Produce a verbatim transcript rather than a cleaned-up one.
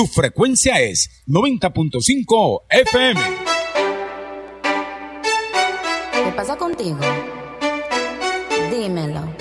Tu frecuencia es noventa punto cinco F M. ¿Qué pasa contigo? Dímelo.